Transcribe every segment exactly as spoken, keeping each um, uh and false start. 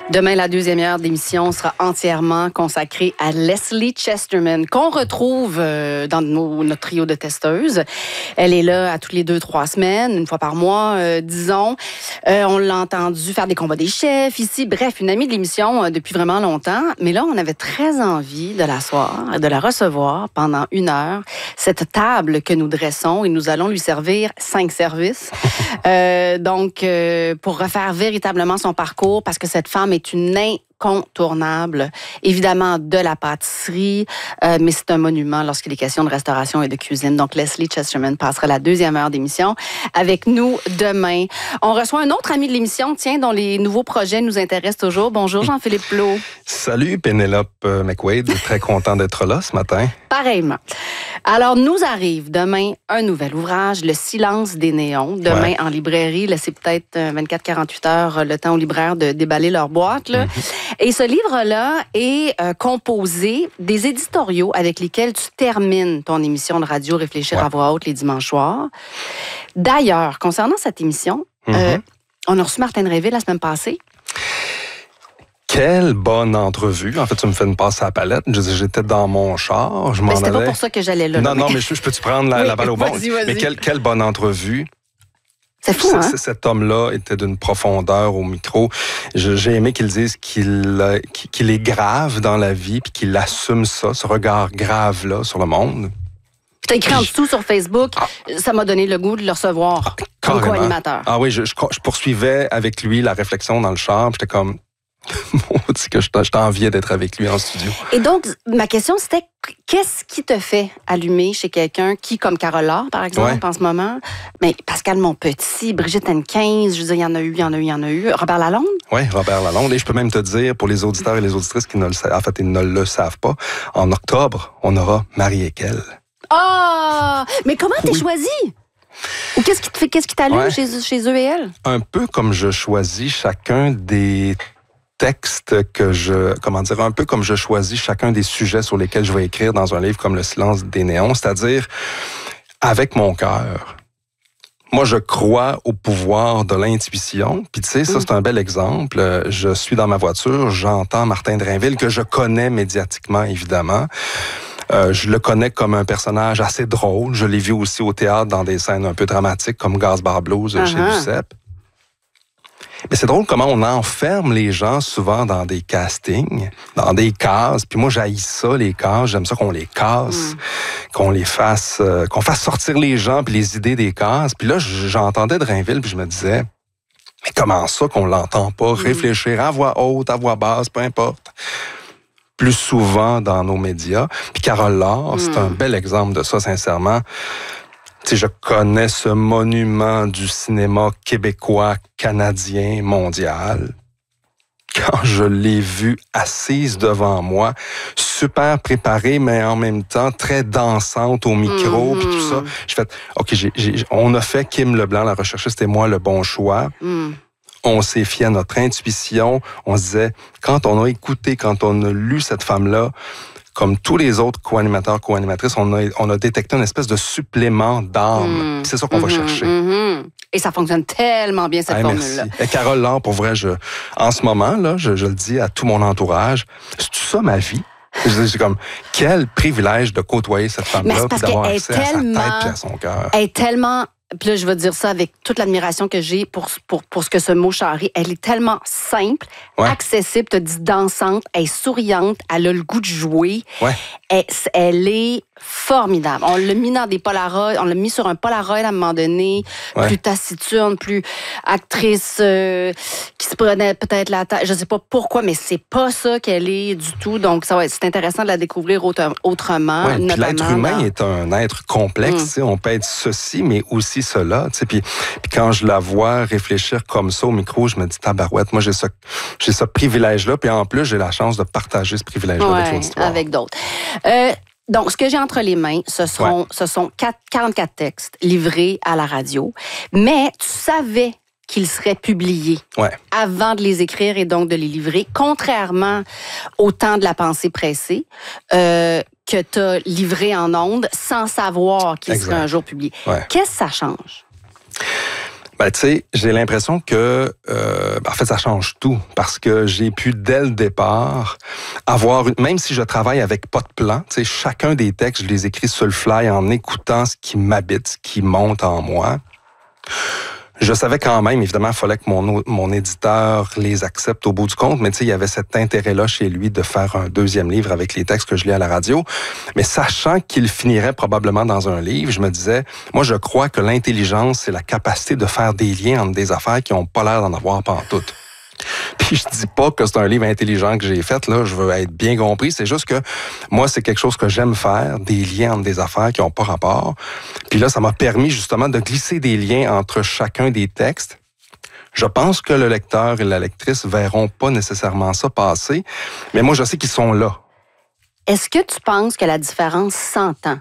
Demain, la deuxième heure d'émission sera entièrement consacrée à Leslie Chesterman, qu'on retrouve euh, dans nos, notre trio de testeuses. Elle est là à toutes les deux, trois semaines, une fois par mois, euh, disons. Euh, on l'a entendu faire des combats des chefs ici. Bref, une amie de l'émission euh, depuis vraiment longtemps. Mais là, on avait très envie de l'asseoir, de la recevoir pendant une heure. Cette table que nous dressons et nous allons lui servir cinq services. euh, donc, euh, pour refaire véritablement son parcours, parce que cette femme est une incontournable, évidemment de la pâtisserie, euh, mais c'est un monument lorsqu'il est question de restauration et de cuisine. Donc, Leslie Chesterman passera la deuxième heure d'émission avec nous demain. On reçoit un autre ami de l'émission, tiens, dont les nouveaux projets nous intéressent toujours. Bonjour, Jean-Philippe Plot. Salut, Pénélope McWade. Très content d'être là ce matin. Pareillement. Alors, nous arrive demain un nouvel ouvrage, Le silence des néons. Demain, ouais. En librairie, laissez peut-être vingt-quatre à quarante-huit heures le temps aux libraires de déballer leur boîte. Là. Mm-hmm. Et ce livre-là est euh, composé des éditoriaux avec lesquels tu termines ton émission de radio Réfléchir ouais. à voix haute les dimanches soirs. D'ailleurs, concernant cette émission, mm-hmm. euh, on a reçu Martin Drainville la semaine passée. Quelle bonne entrevue. En fait, tu me fais une passe à la palette. J'étais dans mon char, je m'en allais. C'était pas pour ça que j'allais là. Non, non, mais je, je peux-tu prendre la, oui, la balle au bon? Vas-y, vas-y. Mais quelle, quelle bonne entrevue. C'est fou, hein? Cet homme-là était d'une profondeur au micro. J'ai aimé qu'il dise qu'il qu'il est grave dans la vie puis qu'il assume ça, ce regard grave-là sur le monde. T'as écrit en dessous sur Facebook, ah, ça m'a donné le goût de le recevoir ah, comme co-animateur. Ah oui, je, je, je poursuivais avec lui la réflexion dans le char. J'étais comme... Maudit que je t'enviais d'être avec lui en studio. Et donc, ma question, c'était qu'est-ce qui te fait allumer chez quelqu'un qui, comme Carole Laure, par exemple, ouais. en ce moment, mais Pascal Monpetit, Brigitte Henquin, je veux dire, il y en a eu, il y en a eu, il y en a eu. Robert Lalonde? Oui, Robert Lalonde. Et je peux même te dire, pour les auditeurs et les auditrices qui ne le savent, en fait, ils ne le savent pas, en octobre, on aura Marie Ekel. Ah! Oh, mais comment t'es oui. choisi? Ou qu'est-ce qui te fait, qu'est-ce qui t'allume ouais. chez, chez eux et elles? Un peu comme je choisis chacun des texte que je, comment dire, un peu comme je choisis chacun des sujets sur lesquels je vais écrire dans un livre comme Le silence des néons, c'est-à-dire avec mon cœur. Moi, je crois au pouvoir de l'intuition. Puis tu sais, ça, c'est un bel exemple. Je suis dans ma voiture, j'entends Martin Drainville, que je connais médiatiquement, évidemment. Euh, je le connais comme un personnage assez drôle. Je l'ai vu aussi au théâtre dans des scènes un peu dramatiques comme Gaz-Bar Blues uh-huh. chez Duceppe. Mais c'est drôle comment on enferme les gens souvent dans des castings, dans des cases. Puis moi, j'haïs ça, les cases. J'aime ça qu'on les casse, mm. qu'on les fasse, euh, qu'on fasse sortir les gens puis les idées des cases. Puis là, j'entendais Drainville puis je me disais, mais comment ça qu'on l'entend pas? Mm. Réfléchir à voix haute, à voix basse, peu importe. Plus souvent dans nos médias. Puis Carole Laure, mm. c'est un bel exemple de ça, sincèrement. Tu sais, je connais ce monument du cinéma québécois, canadien, mondial. Quand je l'ai vue assise devant moi, super préparée, mais en même temps très dansante au micro, puis mm-hmm. tout ça, j'ai fait, OK, j'ai, j'ai, on a fait Kim Leblanc, la recherchiste et moi, le bon choix. Mm. On s'est fié à notre intuition. On se disait, quand on a écouté, quand on a lu cette femme-là, comme tous les autres co-animateurs, co-animatrices, on a, on a détecté une espèce de supplément d'âme. Mmh. C'est ça qu'on mmh, va chercher. Mmh. Et ça fonctionne tellement bien, cette hey, formule-là. Et Carole Laure, pour vrai, je, en ce moment, là, je, je le dis à tout mon entourage, c'est ça ma vie? C'est comme, quel privilège de côtoyer cette femme-là et d'avoir accès tellement, à sa tête et à son cœur. Elle est tellement... Puis là, je vais dire ça avec toute l'admiration que j'ai pour, pour, pour ce que ce mot charrie. Elle est tellement simple, ouais. accessible, tu as dit dansante, elle est souriante, elle a le goût de jouer. Ouais. Elle, elle est formidable. On l'a mis dans des Polaroids, on l'a mis sur un Polaroid à un moment donné, ouais. plus taciturne, plus actrice euh, qui se prenait peut-être la tête. Je sais pas pourquoi, mais c'est pas ça qu'elle est du tout. Donc, ça va être, c'est intéressant de la découvrir autre, autrement. Ouais, puis l'être humain dans... est un être complexe. Mm. On peut être ceci, mais aussi cela. Puis, puis quand je la vois réfléchir comme ça au micro, je me dis, tabarouette, moi, j'ai ce, j'ai ce privilège-là. Puis en plus, j'ai la chance de partager ce privilège-là ouais, avec l'auditoire. Avec d'autres. Euh, Donc, ce que j'ai entre les mains, ce seront, ouais. ce sont quarante-quatre textes livrés à la radio. Mais tu savais qu'ils seraient publiés ouais. avant de les écrire et donc de les livrer, contrairement au temps de la pensée pressée euh, que tu as livré en ondes sans savoir qu'ils seraient un jour publiés. Ouais. Qu'est-ce que ça change? Ben, tu sais, j'ai l'impression que, euh, en fait, ça change tout parce que j'ai pu, dès le départ, avoir, une, même si je travaille avec pas de plan, tu sais, chacun des textes, je les écris sur le fly en écoutant ce qui m'habite, ce qui monte en moi. Je savais quand même, évidemment, il fallait que mon, mon éditeur les accepte au bout du compte, mais tu sais, il y avait cet intérêt-là chez lui de faire un deuxième livre avec les textes que je lis à la radio. Mais sachant qu'il finirait probablement dans un livre, je me disais, moi, je crois que l'intelligence, c'est la capacité de faire des liens entre des affaires qui n'ont pas l'air d'en avoir pantoute. Puis je dis pas que c'est un livre intelligent que j'ai fait, là, je veux être bien compris, c'est juste que moi, c'est quelque chose que j'aime faire, des liens entre des affaires qui n'ont pas rapport. Puis là, ça m'a permis justement de glisser des liens entre chacun des textes. Je pense que le lecteur et la lectrice verront pas nécessairement ça passer, mais moi, je sais qu'ils sont là. Est-ce que tu penses que la différence s'entend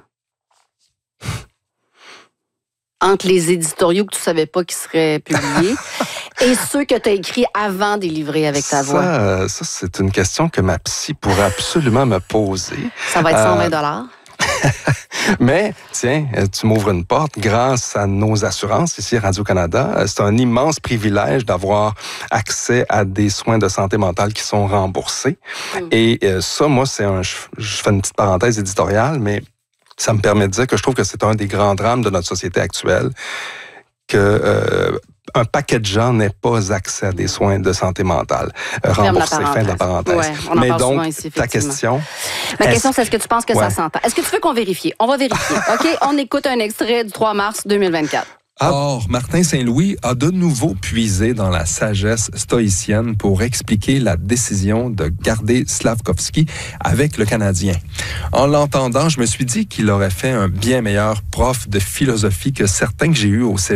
entre les éditoriaux que tu savais pas qu'ils seraient publiés et ceux que tu as écrits avant de les livrer avec ta voix? Ça, ça, c'est une question que ma psy pourrait absolument me poser. Ça va être cent vingt dollars. Euh... Mais, tiens, tu m'ouvres une porte. Grâce à nos assurances ici à Radio-Canada, c'est un immense privilège d'avoir accès à des soins de santé mentale qui sont remboursés. Mm. Et ça, moi, c'est un... Je fais une petite parenthèse éditoriale, mais ça me permet de dire que je trouve que c'est un des grands drames de notre société actuelle, que euh, un paquet de gens n'aient pas accès à des soins de santé mentale euh, remboursés. Fin de la parenthèse. Ouais, on en Mais parle donc, souvent ici, ta question... Ma question, c'est est-ce que tu penses que ouais. ça s'entend? Est-ce que tu veux qu'on vérifie? On va vérifier. OK? On écoute un extrait du trois mars deux mille vingt-quatre. Or, Martin Saint-Louis a de nouveau puisé dans la sagesse stoïcienne pour expliquer la décision de garder Slavkovski avec le Canadien. En l'entendant, je me suis dit qu'il aurait fait un bien meilleur prof de philosophie que certains que j'ai eus au cégep.